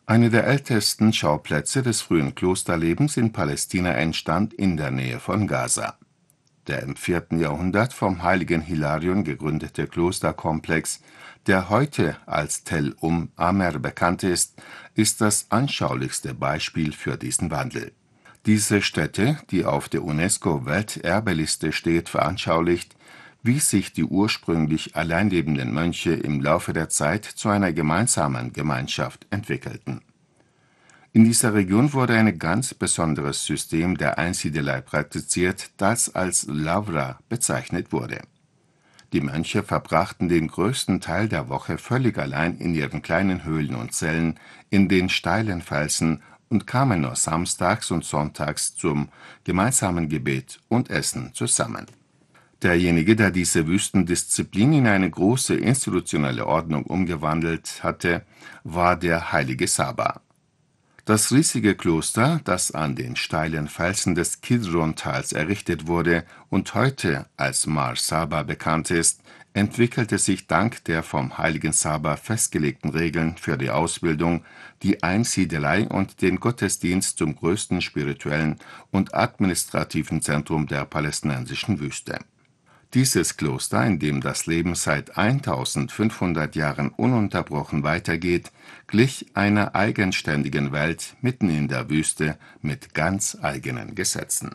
Eine der ältesten Schauplätze des frühen Klosterlebens in Palästina entstand in der Nähe von Gaza. Der im 4. Jahrhundert vom heiligen Hilarion gegründete Klosterkomplex, der heute als Tel Amer bekannt ist das anschaulichste Beispiel für diesen Wandel. Diese Stätte, die auf der UNESCO-Welterbeliste steht, veranschaulicht, wie sich die ursprünglich allein lebenden Mönche im Laufe der Zeit zu einer gemeinsamen Gemeinschaft entwickelten. In dieser Region wurde ein ganz besonderes System der Einsiedelei praktiziert, das als Lavra bezeichnet wurde. Die Mönche verbrachten den größten Teil der Woche völlig allein in ihren kleinen Höhlen und Zellen in den steilen Felsen und kamen nur samstags und sonntags zum gemeinsamen Gebet und Essen zusammen. Derjenige, der diese Wüstendisziplin in eine große institutionelle Ordnung umgewandelt hatte, war der heilige Saba. Das riesige Kloster, das an den steilen Felsen des Kidron-Tals errichtet wurde und heute als Mar Saba bekannt ist, entwickelte sich dank der vom heiligen Saba festgelegten Regeln für die Ausbildung, die Einsiedelei und den Gottesdienst zum größten spirituellen und administrativen Zentrum der palästinensischen Wüste. Dieses Kloster, in dem das Leben seit 1500 Jahren ununterbrochen weitergeht, glich einer eigenständigen Welt mitten in der Wüste mit ganz eigenen Gesetzen.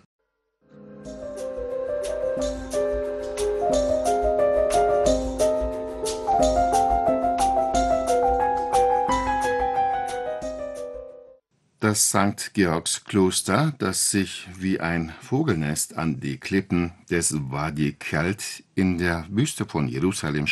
Das St. Georgskloster, das sich wie ein Vogelnest an die Klippen des Wadi Kelt in der Wüste von Jerusalem